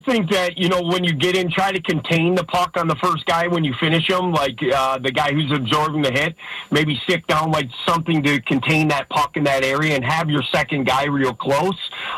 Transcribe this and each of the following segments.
think that, when you get in, try to contain the puck on the first guy when you finish him, like the guy who's absorbing the hit, maybe stick down like something to contain that puck in that area and have your second guy real close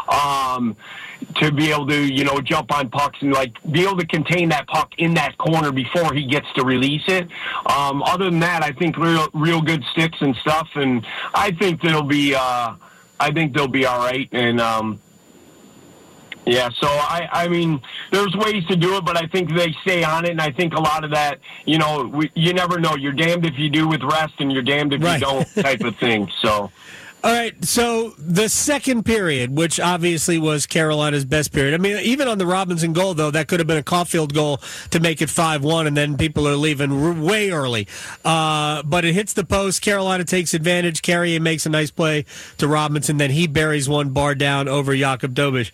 to be able to, jump on pucks and like be able to contain that puck in that corner before he gets to release it. Other than that, I think real good sticks and stuff, and I think they'll be all right. And yeah, so I mean, there's ways to do it, but I think they stay on it, and I think a lot of that, you never know. You're damned if you do with rest, and you're damned if you don't, type of thing. So. All right, so the second period, which obviously was Carolina's best period. I mean, even on the Robinson goal, though, that could have been a Caulfield goal to make it 5-1, and then people are leaving way early. But it hits the post. Carolina takes advantage. Carrier makes a nice play to Robinson. Then he buries one bar down over Jakub Dobiš.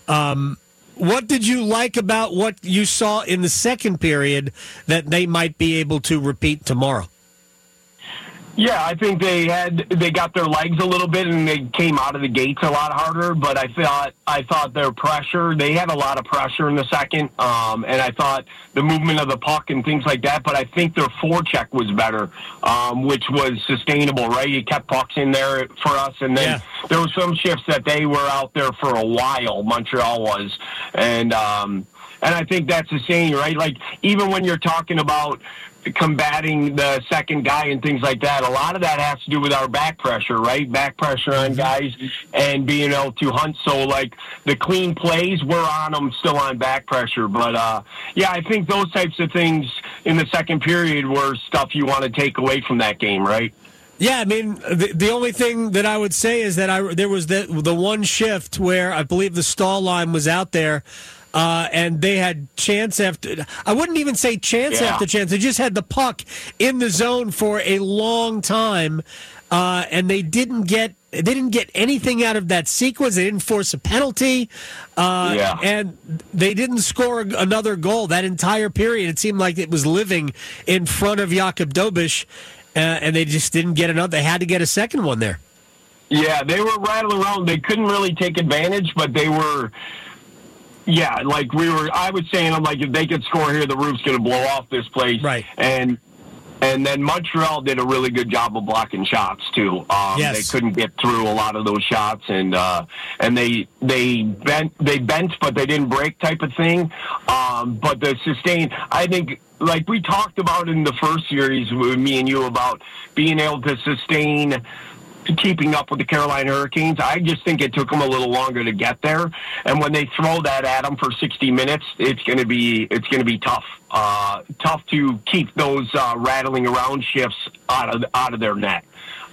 What did you like about what you saw in the second period that they might be able to repeat tomorrow? Yeah, I think they got their legs a little bit and they came out of the gates a lot harder. But I thought their pressure, they had a lot of pressure in the second, and I thought the movement of the puck and things like that. But I think their forecheck was better, which was sustainable. Right, you kept pucks in there for us, and then there were some shifts that they were out there for a while. Montreal was, and I think that's the same, right? Like even when you're talking about combating the second guy and things like that, a lot of that has to do with our back pressure, right? Back pressure on guys and being able to hunt. So like the clean plays, we're on them still on back pressure. But I think those types of things in the second period were stuff you want to take away from that game, right? Yeah, I mean, the only thing that I would say is that there was the one shift where I believe the stall line was out there. And they had chance after, I wouldn't even say chance after chance. They just had the puck in the zone for a long time, and they didn't get anything out of that sequence. They didn't force a penalty, and they didn't score another goal that entire period. It seemed like it was living in front of Jakub Dobiš, and they just didn't get another. They had to get a second one there. Yeah, they were rattling around. They couldn't really take advantage, but they were. Yeah, like I was saying, I'm like, if they could score here, the roof's going to blow off this place. Right. And then Montreal did a really good job of blocking shots, too. They couldn't get through a lot of those shots, and they bent, but they didn't break type of thing. But the sustain, I think, like we talked about in the first series with me and you about being able to sustain keeping up with the Carolina Hurricanes. I just think it took them a little longer to get there. And when they throw that at them for 60 minutes, it's going to be tough. Tough to keep those rattling around shifts out of their net.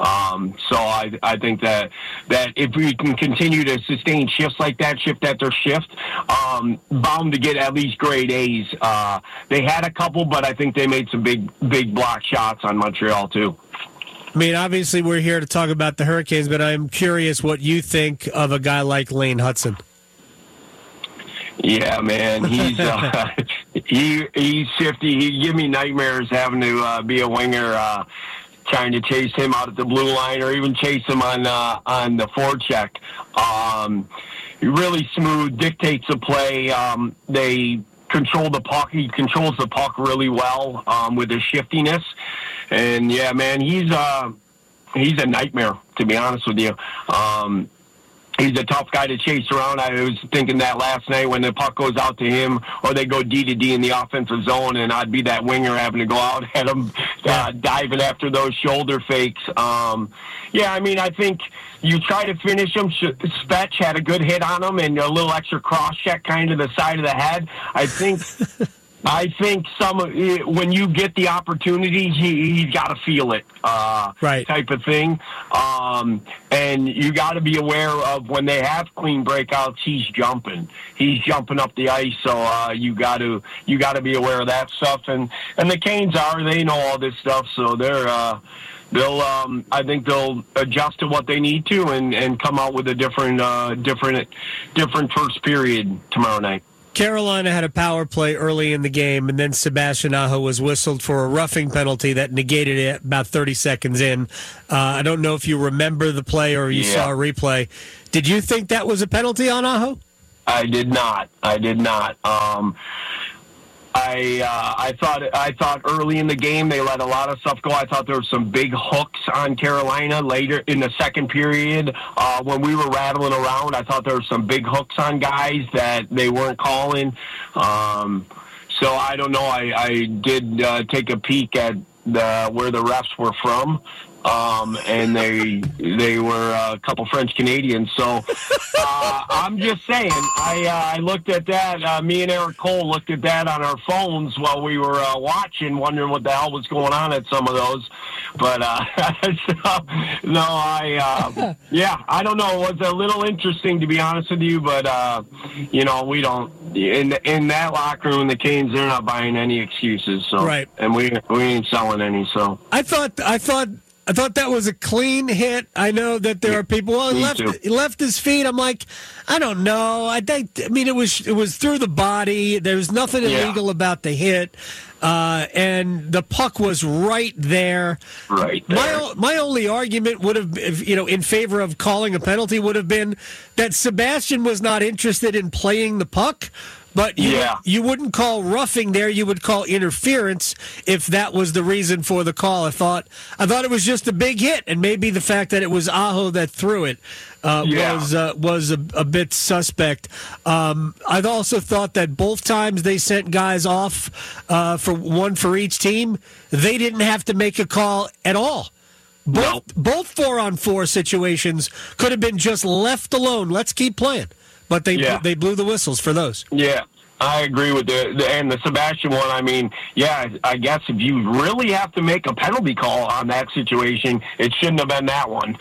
So I think that if we can continue to sustain shifts like that, shift after shift, bound to get at least grade A's. They had a couple, but I think they made some big block shots on Montreal too. I mean, obviously we're here to talk about the Hurricanes, but I'm curious what you think of a guy like Lane Hutson. Yeah, man, he's he's shifty. He give me nightmares having to be a winger, trying to chase him out at the blue line or even chase him on the forecheck. Really smooth, dictates the play. They control the puck. He controls the puck really well with his shiftiness. And yeah, man, he's a nightmare, to be honest with you. He's a tough guy to chase around. I was thinking that last night when the puck goes out to him or they go D to D in the offensive zone, and I'd be that winger having to go out at him, diving after those shoulder fakes. I mean, I think you try to finish him. Spetch had a good hit on him and a little extra cross check kind of the side of the head. I think when you get the opportunities, he's got to feel it, type of thing. And you got to be aware of when they have clean breakouts, he's jumping up the ice. So you got to be aware of that stuff. And the Canes they know all this stuff, so I think they'll adjust to what they need to and come out with a different first period tomorrow night. Carolina had a power play early in the game, and then Sebastian Aho was whistled for a roughing penalty that negated it about 30 seconds in. I don't know if you remember the play or you saw a replay. Did you think that was a penalty on Aho? I did not. I thought early in the game they let a lot of stuff go. I thought there were some big hooks on Carolina later in the second period when we were rattling around. I thought there were some big hooks on guys that they weren't calling. So I don't know. I did take a peek at where the refs were from. And they were a couple French Canadians. So I'm just saying, I looked at that. Me and Eric Cole looked at that on our phones while we were watching, wondering what the hell was going on at some of those. But no, I don't know. It was a little interesting, to be honest with you. But we don't in that locker room. The Canes, they're not buying any excuses. So right, and we ain't selling any. So I thought that was a clean hit. I know that there are people. Well, he left his feet. I'm like, I don't know. I mean, it was through the body. There was nothing illegal about the hit, and the puck was right there. Right there. My only argument would have, in favor of calling a penalty, would have been that Sebastian was not interested in playing the puck. But you wouldn't call roughing there. You would call interference if that was the reason for the call. I thought it was just a big hit, and maybe the fact that it was Aho that threw it was a bit suspect. I also thought that both times they sent guys off for one for each team, they didn't have to make a call at all. Both 4-on-4 situations could have been just left alone. Let's keep playing. But they blew the whistles for those. Yeah, I agree with and the Sebastian one. I mean, I guess if you really have to make a penalty call on that situation, it shouldn't have been that one.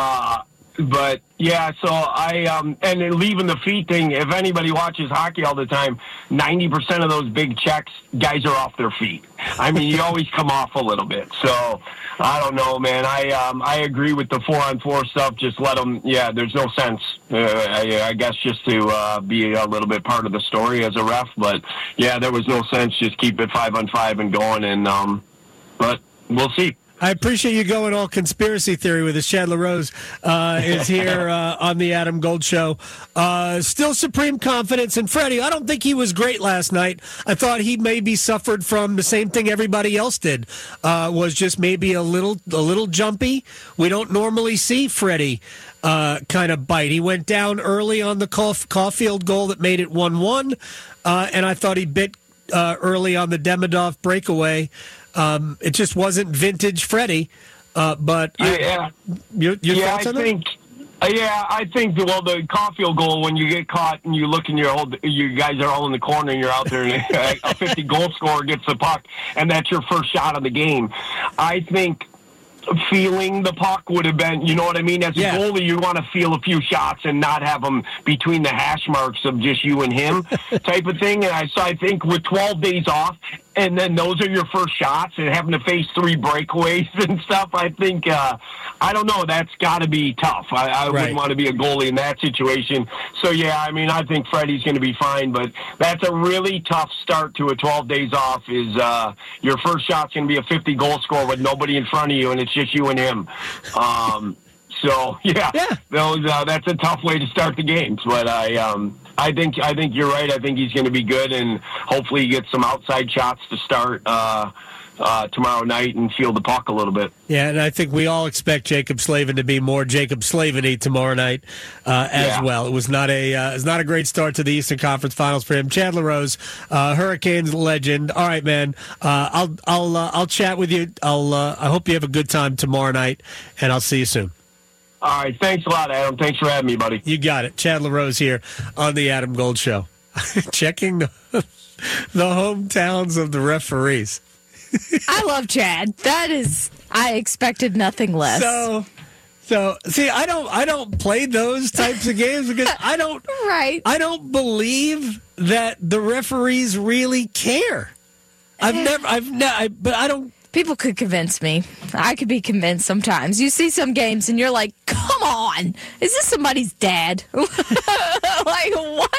But so and then leaving the feet thing. If anybody watches hockey all the time, 90% of those big checks, guys are off their feet. I mean, you always come off a little bit. So I don't know, man. I agree with the 4-on-4 stuff. Just let them. Yeah, there's no sense. I guess just to be a little bit part of the story as a ref. But there was no sense. Just keep it 5-on-5 and going. And but we'll see. I appreciate you going all conspiracy theory with us. Chad LaRose is here on the Adam Gold Show. Still supreme confidence in Freddie. I don't think he was great last night. I thought he maybe suffered from the same thing everybody else did. Was just maybe a little jumpy. We don't normally see Freddie kind of bite. He went down early on the Caulfield goal that made it 1-1, and I thought he bit early on the Demidov breakaway. It just wasn't vintage Freddie, but your thoughts on that? I think the Caulfield goal, when you get caught and you look and you guys are all in the corner and you're out there and a 50-goal scorer gets the puck and that's your first shot of the game. I think feeling the puck would have been, you know what I mean? As a goalie, you want to feel a few shots and not have them between the hash marks of just you and him type of thing. And I think with 12 days off, and then those are your first shots, and having to face 3 breakaways and stuff, I think, I don't know, that's got to be tough. I wouldn't want to be a goalie in that situation. So, I mean, I think Freddie's going to be fine, but that's a really tough start to a 12 days off is your first shot's going to be a 50-goal score with nobody in front of you, and it's just you and him. So, that's a tough way to start the games, but I think you're right. I think he's going to be good, and hopefully he gets some outside shots to start tomorrow night and feel the puck a little bit. Yeah, and I think we all expect Jacob Slavin to be more Jacob Slavin-y tomorrow night as well. It was not a great start to the Eastern Conference Finals for him. Chad LaRose, Hurricanes legend. All right, man. I'll chat with you. I hope you have a good time tomorrow night, and I'll see you soon. All right. Thanks a lot, Adam. Thanks for having me, buddy. You got it. Chad LaRose here on the Adam Gold Show. Checking the hometowns of the referees. I love Chad. I expected nothing less. So see, I don't play those types of games because I don't believe that the referees really care. But I don't. People could convince me. I could be convinced sometimes. You see some games and you're like, come on, is this somebody's dad? Like,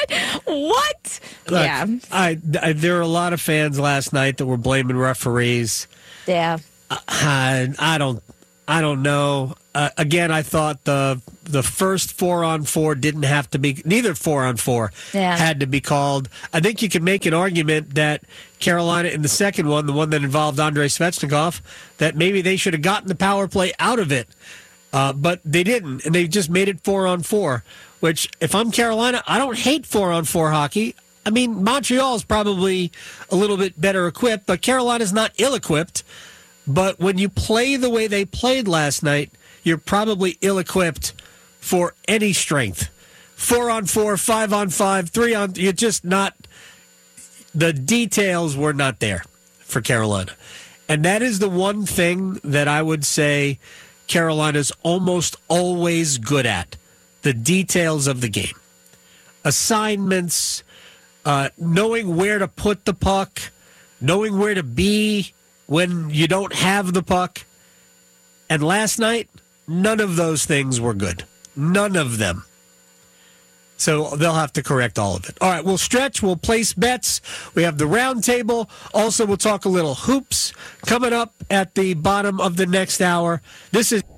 what? Look, there were a lot of fans last night that were blaming referees. Yeah. I don't know. again, I thought the first 4-on-4 didn't have to be, neither 4-on-4 had to be called. I think you could make an argument that Carolina in the second one, the one that involved Andrei Svechnikov, that maybe they should have gotten the power play out of it. But they didn't, and they just made it 4-on-4, which, if I'm Carolina, I don't hate 4-on-4 hockey. I mean, Montreal's probably a little bit better equipped, but Carolina's not ill-equipped. But when you play the way they played last night, you're probably ill-equipped for any strength. 4-on-4, 5-on-5, 3-on... You're just not... The details were not there for Carolina. And that is the one thing that I would say Carolina's almost always good at. The details of the game. Assignments, knowing where to put the puck, knowing where to be when you don't have the puck. And last night, none of those things were good. None of them. So they'll have to correct all of it. All right, we'll stretch. We'll place bets. We have the round table. Also, we'll talk a little hoops coming up at the bottom of the next hour. This is...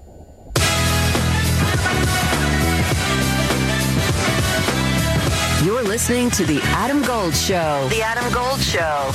You're listening to The Adam Gold Show. The Adam Gold Show.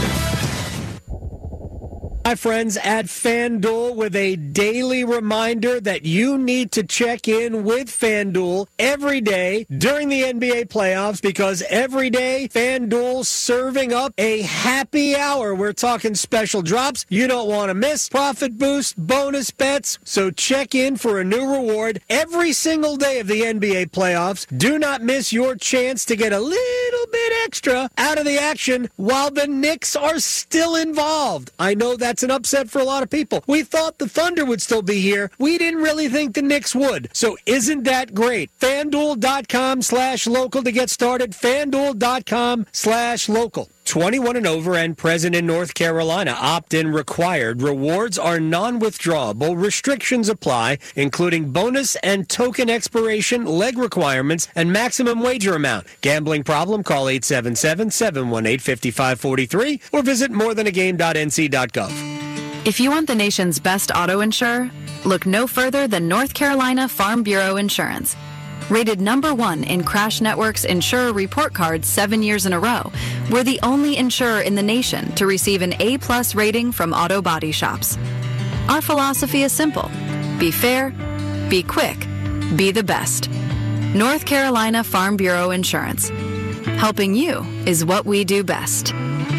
Hi, friends at FanDuel with a daily reminder that you need to check in with FanDuel every day during the NBA playoffs, because every day FanDuel's serving up a happy hour. We're talking special drops you don't want to miss, profit boost, bonus bets. So check in for a new reward every single day of the NBA playoffs. Do not miss your chance to get a little bit extra out of the action while the Knicks are still involved. I know that's an upset for a lot of people. We thought the Thunder would still be here. We didn't really think the Knicks would. So isn't that great? FanDuel.com/local to get started. FanDuel.com/local. 21 and over and present in North Carolina. Opt-in required. Rewards are non-withdrawable. Restrictions apply, including bonus and token expiration, leg requirements, and maximum wager amount. Gambling problem? Call 877-718-5543 or visit morethanagame.nc.gov. If you want the nation's best auto insurer, look no further than North Carolina Farm Bureau Insurance. Rated #1 in Crash Network's Insurer Report Card 7 years in a row, we're the only insurer in the nation to receive an A+ rating from auto body shops. Our philosophy is simple. Be fair, be quick, be the best. North Carolina Farm Bureau Insurance. Helping you is what we do best.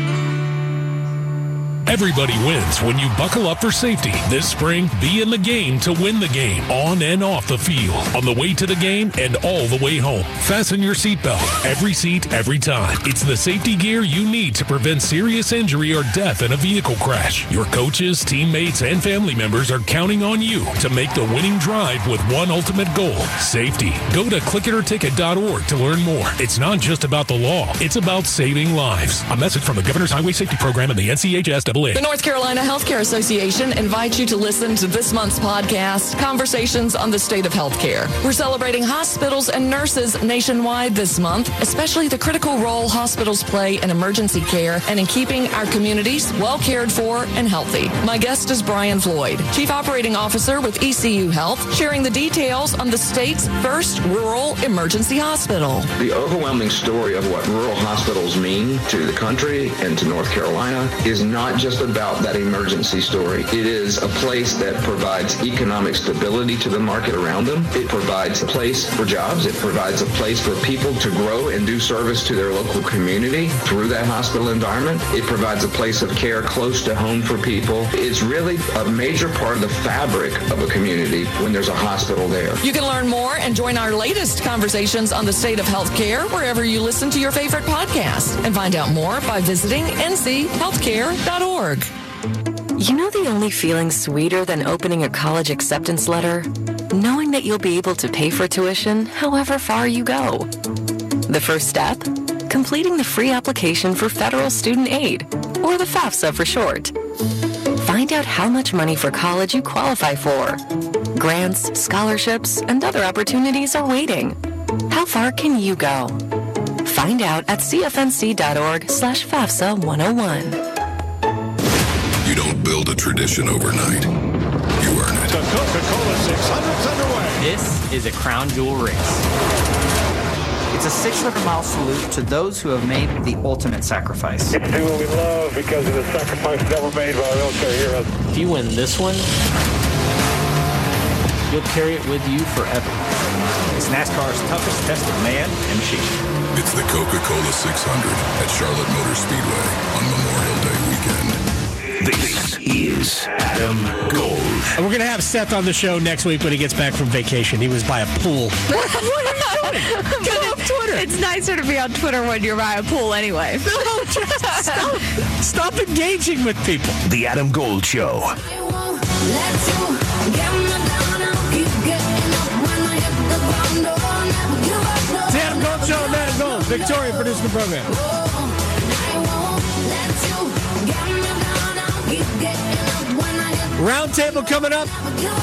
Everybody wins when you buckle up for safety. This spring, be in the game to win the game, on and off the field, on the way to the game and all the way home. Fasten your seatbelt. Every seat, every time. It's the safety gear you need to prevent serious injury or death in a vehicle crash. Your coaches, teammates, and family members are counting on you to make the winning drive with one ultimate goal: safety. Go to clickitorticket.org to learn more. It's not just about the law. It's about saving lives. A message from the Governor's Highway Safety Program and the NCHSAA. The North Carolina Healthcare Association invites you to listen to this month's podcast, Conversations on the State of Healthcare. We're celebrating hospitals and nurses nationwide this month, especially the critical role hospitals play in emergency care and in keeping our communities well cared for and healthy. My guest is Brian Floyd, Chief Operating Officer with ECU Health, sharing the details on the state's first rural emergency hospital. The overwhelming story of what rural hospitals mean to the country and to North Carolina is not just about that emergency story. It is a place that provides economic stability to the market around them. It provides a place for jobs. It provides a place for people to grow and do service to their local community through that hospital environment. It provides a place of care close to home for people. It's really a major part of the fabric of a community when there's a hospital there. You can learn more and join our latest Conversations on the State of Healthcare wherever you listen to your favorite podcast, and find out more by visiting nchealthcare.org. You know the only feeling sweeter than opening a college acceptance letter? Knowing that you'll be able to pay for tuition however far you go. The first step? Completing the free application for federal student aid, or the FAFSA for short. Find out how much money for college you qualify for. Grants, scholarships, and other opportunities are waiting. How far can you go? Find out at cfnc.org/FAFSA 101. You don't build a tradition overnight. You earn it. Coca-Cola 600's underway. This is a crown jewel race. It's a 600-mile salute to those who have made the ultimate sacrifice. It's do what we love because of the sacrifice that were made by our military heroes. If you win this one, you'll carry it with you forever. It's NASCAR's toughest test of man and machine. It's the Coca-Cola 600 at Charlotte Motor Speedway on Memorial Day weekend. This is Adam Gold. And we're going to have Seth on the show next week when he gets back from vacation. He was by a pool. What are you doing? Get off Twitter. It's nicer to be on Twitter when you're by a pool anyway. No, stop engaging with people. The Adam Gold Show. The Adam Gold Show, Adam Gold. Victoria producing the program. Roundtable coming up.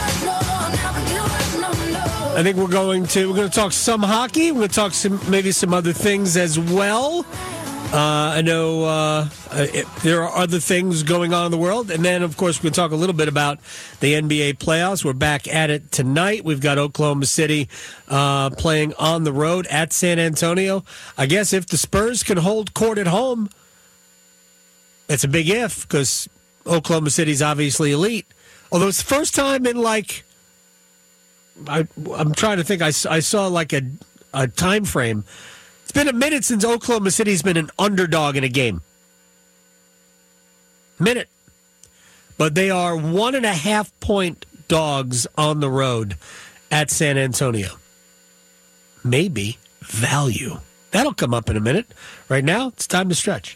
I think we're going to talk some hockey. We're going to talk maybe some other things as well. I know there are other things going on in the world. And then, of course, we're going to talk a little bit about the NBA playoffs. We're back at it tonight. We've got Oklahoma City playing on the road at San Antonio. I guess if the Spurs can hold court at home, it's a big if because Oklahoma City's obviously elite. Although it's the first time in I'm trying to think. I saw like a time frame. It's been a minute since Oklahoma City's been an underdog in a game. Minute. But they are 1.5-point dogs on the road at San Antonio. Maybe value. That'll come up in a minute. Right now, it's time to stretch.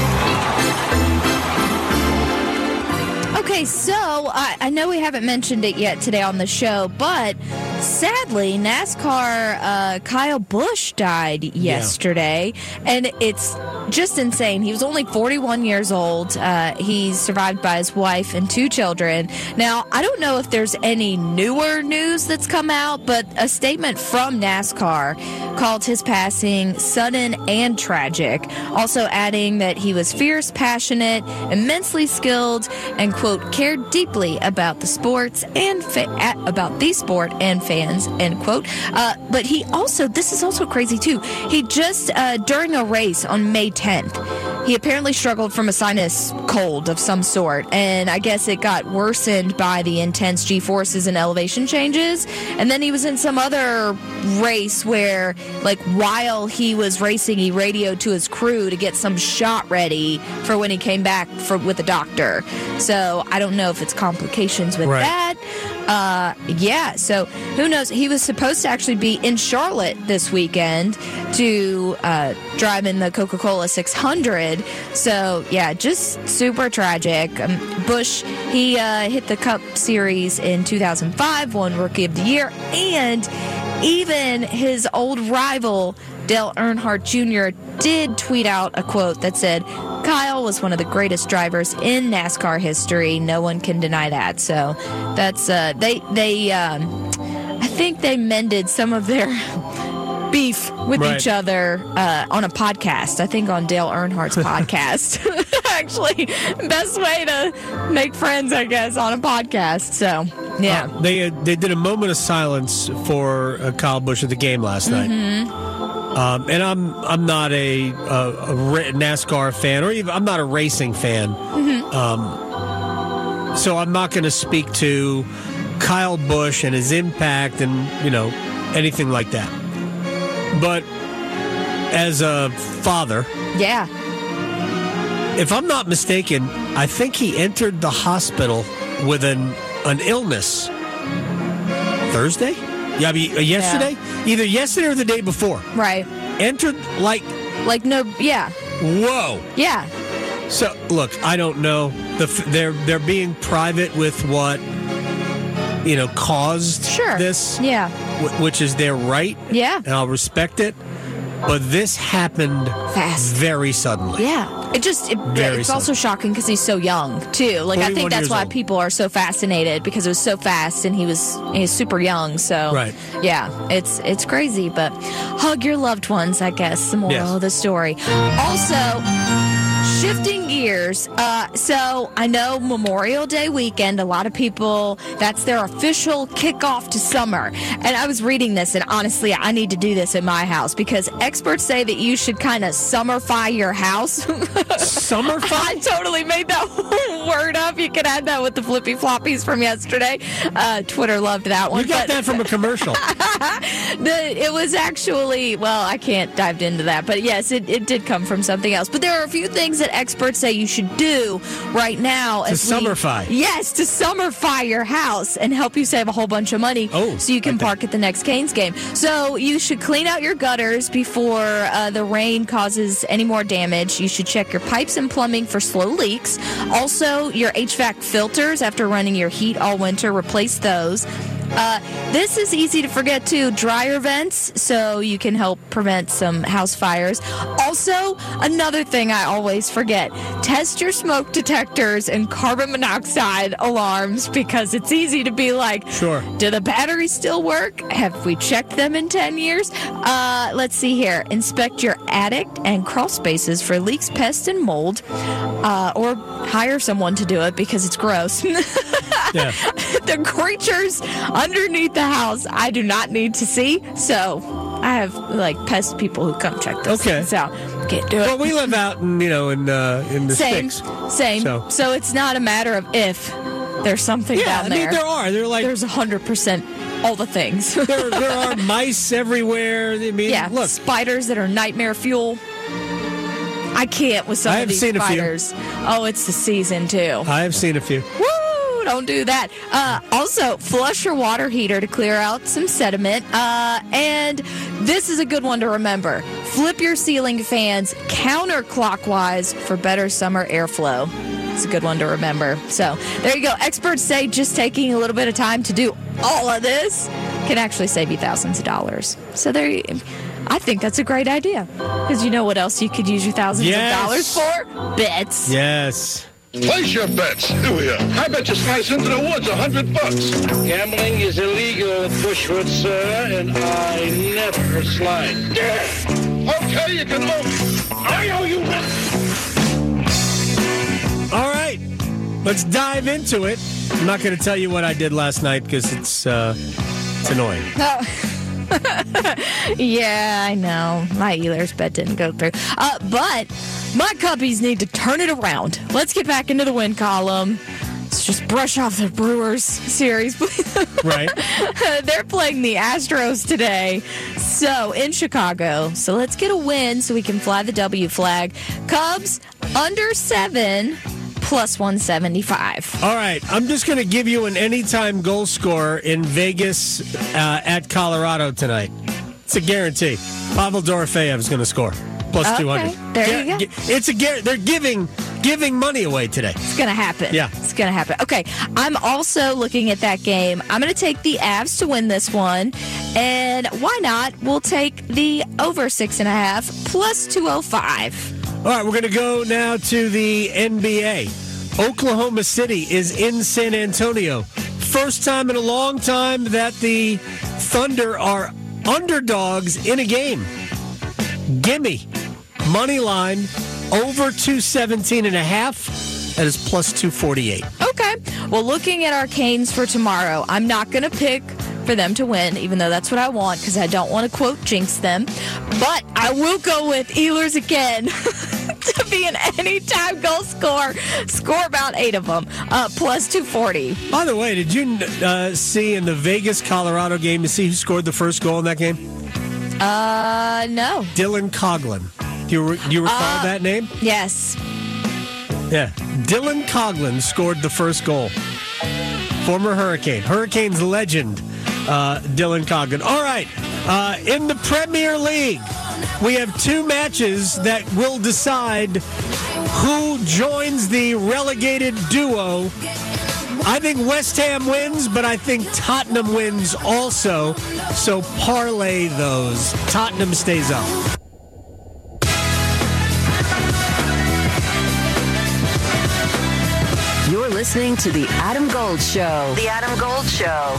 Okay, so I know we haven't mentioned it yet today on the show, but sadly, NASCAR Kyle Busch died yesterday, and it's just insane. He was only 41 years old. He's survived by his wife and 2 children. Now, I don't know if there's any newer news that's come out, but a statement from NASCAR called his passing sudden and tragic, also adding that he was fierce, passionate, immensely skilled, and, quote, cared deeply about the sports and about the sport and fans, end quote. But he also, this is also crazy too, he just, during a race on May 10th, he apparently struggled from a sinus cold of some sort, and I guess it got worsened by the intense G-forces and elevation changes, and then he was in some other race where, like, while he was racing, he radioed to his crew to get some shot ready for when he came back with the doctor. So I don't know if it's complications with that. So who knows? He was supposed to actually be in Charlotte this weekend to drive in the Coca-Cola 600. So, yeah, just super tragic. Busch, he hit the Cup Series in 2005, won Rookie of the Year, and even his old rival, Dale Earnhardt Jr., did tweet out a quote that said, "Kyle was one of the greatest drivers in NASCAR history. No one can deny that." So that's I think they mended some of their beef with each other on a podcast. I think on Dale Earnhardt's podcast. Actually, best way to make friends, I guess, on a podcast. So yeah, they did a moment of silence for Kyle Busch at the game last night. And I'm not a NASCAR fan, or even I'm not a racing fan. So I'm not going to speak to Kyle Busch and his impact and, anything like that. But as a father, if I'm not mistaken, I think he entered the hospital with an illness Thursday? Yesterday? Either yesterday or the day before. Right. Entered Whoa. Yeah. So, look, I don't know. They're being private with what, caused this. Yeah. Which is their right. Yeah. And I'll respect it. But this happened fast, very suddenly. Yeah, it's also shocking because he's so young too. Like I think that's why people are so fascinated, because it was so fast and he's super young. So yeah, it's crazy. But hug your loved ones, I guess. The moral of the story. Also, shifting gears years. So I know Memorial Day weekend, a lot of people, that's their official kickoff to summer. And I was reading this, and honestly, I need to do this in my house because experts say that you should kind of summerfy your house. Summerfy? I totally made that word up. You can add that with the flippy floppies from yesterday. Twitter loved that one. You got that from a commercial. It was actually, well, I can't dive into that, but yes, it did come from something else. But there are a few things that experts say you should do right now. To summerfy. Yes, to summerfy your house and help you save a whole bunch of money so you can park at the next Canes game. So you should clean out your gutters before the rain causes any more damage. You should check your pipes and plumbing for slow leaks. Also, your HVAC filters after running your heat all winter, replace those. This is easy to forget too. Dryer vents, so you can help prevent some house fires. Also, another thing I always forget, test your smoke detectors and carbon monoxide alarms because it's easy to be like, sure, do the batteries still work? Have we checked them in 10 years? Let's see here. Inspect your attic and crawl spaces for leaks, pests, and mold. Or hire someone to do it because it's gross. Yeah. The creatures underneath the house I do not need to see, so I have pest people who come check this. Okay. So can't do it. Well, we live out in the sticks. Same. So it's not a matter of if there's something down there. I mean, there are. There's 100% all the things. there are mice everywhere. I mean, look, spiders that are nightmare fuel. I can't with some of these spiders. Oh, it's the season too. I have seen a few. Woo! Don't do that. Also, flush your water heater to clear out some sediment. And this is a good one to remember. Flip your ceiling fans counterclockwise for better summer airflow. It's a good one to remember. So there you go. Experts say just taking a little bit of time to do all of this can actually save you thousands of dollars. So I think that's a great idea. Because you know what else you could use your thousands of dollars for? Bets. Yes. Place your bets, do ya? I bet you slice into the woods $100. Gambling is illegal at Bushwood, sir, and I never slide. Okay, you can move. I owe you one. All right, let's dive into it. I'm not going to tell you what I did last night because it's annoying. Oh. Yeah, I know. My Ehlers bet didn't go through. But my Cubbies need to turn it around. Let's get back into the win column. Let's just brush off the Brewers series, please. Right. They're playing the Astros today. So, in Chicago. So, let's get a win so we can fly the W flag. Cubs under 7. Plus 175. All right, I'm just going to give you an anytime goal scorer in Vegas at Colorado tonight. It's a guarantee. Pavel Dorofeyev is going to score. Plus 200. There you go. It's a they're giving money away today. It's going to happen. Yeah. It's going to happen. Okay, I'm also looking at that game. I'm going to take the Avs to win this one. And why not? We'll take the over 6.5 plus 205. All right, we're going to go now to the NBA. Oklahoma City is in San Antonio. First time in a long time that the Thunder are underdogs in a game. Gimme. Money line over 217.5. That is plus 248. Okay. Well, looking at our Canes for tomorrow, I'm not going to pick for them to win, even though that's what I want, because I don't want to, quote, jinx them. But I will go with Ehlers again to be an anytime goal score. Score about 8 of them. Plus 240. By the way, did you see in the Vegas-Colorado game, you see who scored the first goal in that game? No. Dylan Coghlan. Do you recall that name? Yes. Yeah. Dylan Coghlan scored the first goal. Former Hurricane. Hurricanes legend, Dylan Coghlan. All right. In the Premier League, we have 2 matches that will decide who joins the relegated duo. I think West Ham wins, but I think Tottenham wins also. So parlay those. Tottenham stays up. You're listening to The Adam Gold Show. The Adam Gold Show.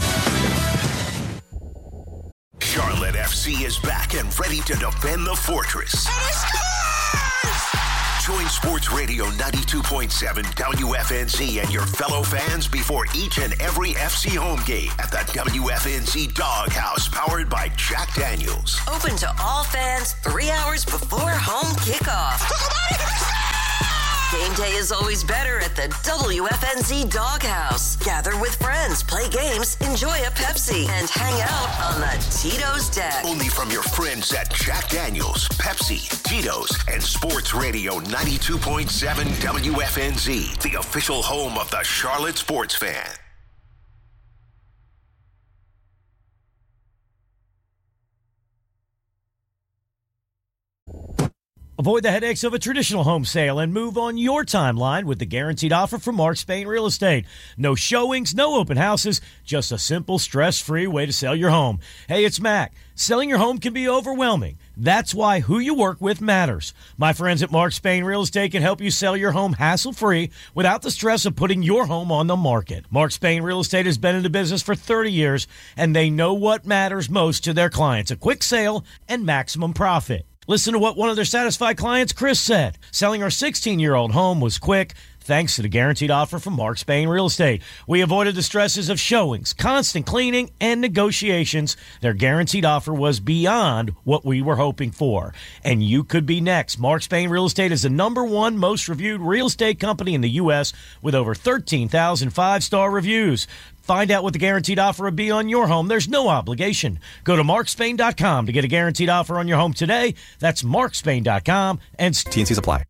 Charlotte FC is back and ready to defend the fortress. Join Sports Radio 92.7 WFNZ and your fellow fans before each and every FC home game at the WFNZ Doghouse, powered by Jack Daniels. Open to all fans 3 hours before home kickoff. Game day is always better at the WFNZ Doghouse. Gather with friends, play games, enjoy a Pepsi, and hang out on the Tito's deck. Only from your friends at Jack Daniels, Pepsi, Tito's, and Sports Radio 92.7 WFNZ, the official home of the Charlotte sports fan. Avoid the headaches of a traditional home sale and move on your timeline with the guaranteed offer from Mark Spain Real Estate. No showings, no open houses, just a simple, stress-free way to sell your home. Hey, it's Mac. Selling your home can be overwhelming. That's why who you work with matters. My friends at Mark Spain Real Estate can help you sell your home hassle-free without the stress of putting your home on the market. Mark Spain Real Estate has been in the business for 30 years, and they know what matters most to their clients, a quick sale and maximum profit. Listen to what one of their satisfied clients, Chris, said. Selling our 16-year-old home was quick, thanks to the guaranteed offer from Mark Spain Real Estate. We avoided the stresses of showings, constant cleaning, and negotiations. Their guaranteed offer was beyond what we were hoping for. And you could be next. Mark Spain Real Estate is the #1 most reviewed real estate company in the U.S. with over 13,000 five-star reviews. Find out what the guaranteed offer would be on your home. There's no obligation. Go to markspain.com to get a guaranteed offer on your home today. That's markspain.com and T&Cs apply.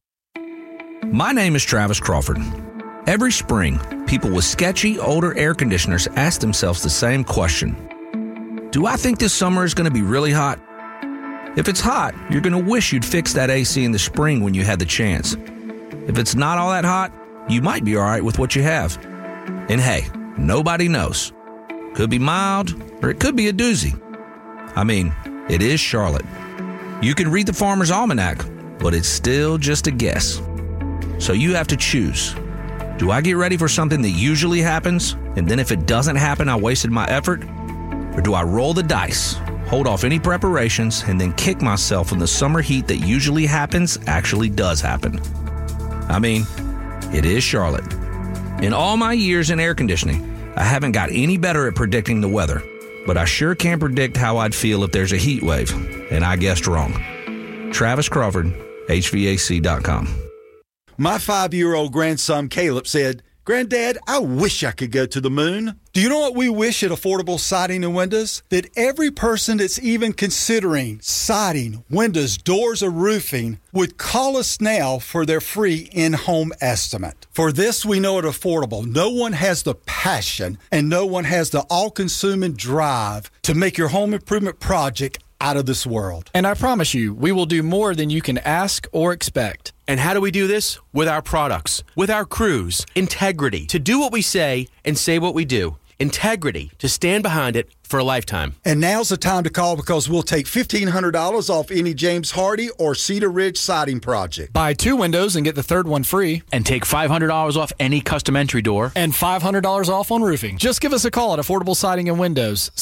My name is Travis Crawford. Every spring, people with sketchy, older air conditioners ask themselves the same question. Do I think this summer is going to be really hot? If it's hot, you're going to wish you'd fix that AC in the spring when you had the chance. If it's not all that hot, you might be all right with what you have. And hey, nobody knows. Could be mild, or it could be a doozy. I mean, it is Charlotte. You can read the Farmer's Almanac, but it's still just a guess. So you have to choose. Do I get ready for something that usually happens, and then if it doesn't happen, I wasted my effort? Or do I roll the dice, hold off any preparations, and then kick myself when the summer heat that usually happens actually does happen? I mean, it is Charlotte. In all my years in air conditioning, I haven't got any better at predicting the weather, but I sure can predict how I'd feel if there's a heat wave, and I guessed wrong. Travis Crawford, HVAC.com. My 5-year-old grandson Caleb said, "Granddad, I wish I could go to the moon." Do you know what we wish at Affordable Siding and Windows? That every person that's even considering siding, windows, doors, or roofing would call us now for their free in-home estimate. For this, we know at Affordable, no one has the passion and no one has the all-consuming drive to make your home improvement project out of this world. And I promise you, we will do more than you can ask or expect. And how do we do this? With our products, with our crews, integrity, to do what we say and say what we do. Integrity, to stand behind it for a lifetime. And now's the time to call because we'll take $1,500 off any James Hardy or Cedar Ridge siding project. Buy 2 windows and get the third one free. And take $500 off any custom entry door. And $500 off on roofing. Just give us a call at Affordable Siding and Windows,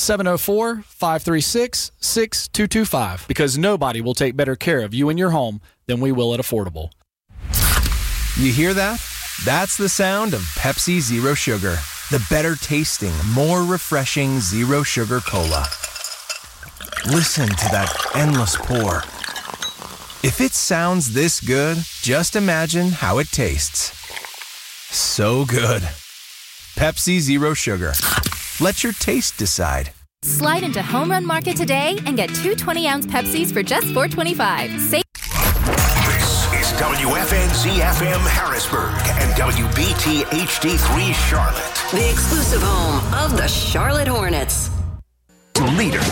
704-536-6225. Because nobody will take better care of you and your home than we will at Affordable. You hear that? That's the sound of Pepsi Zero Sugar. The better tasting, more refreshing Zero Sugar Cola. Listen to that endless pour. If it sounds this good, just imagine how it tastes. So good. Pepsi Zero Sugar. Let your taste decide. Slide into Home Run Market today and get 2 20-ounce Pepsis for just $4.25. Save. This is WFNZ FM Harrisburg and WBT HD3 Charlotte. The exclusive home of the Charlotte Hornets. Leader.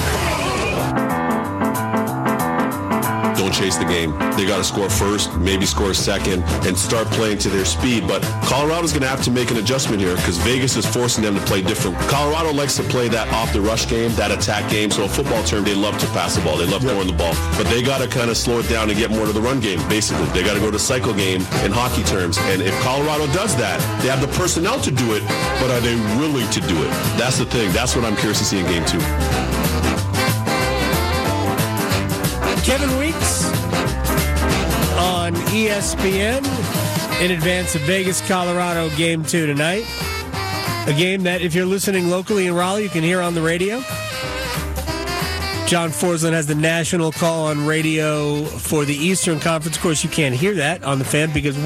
Don't chase the game. They got to score first, maybe score second, and start playing to their speed. But Colorado's going to have to make an adjustment here because Vegas is forcing them to play different. Colorado likes to play that off-the-rush game, that attack game. So a football term, they love to pass the ball. They love throwing the ball. But they got to kind of slow it down and get more to the run game, basically. They got to go to cycle game in hockey terms. And if Colorado does that, they have the personnel to do it, but are they willing to do it? That's the thing. That's what I'm curious to see in Game 2. Kevin Weeks, on ESPN in advance of Vegas, Colorado Game 2 tonight. A game that, if you're listening locally in Raleigh, you can hear on the radio. John Forsland has the national call on radio for the Eastern Conference. Of course, you can't hear that on the Fan because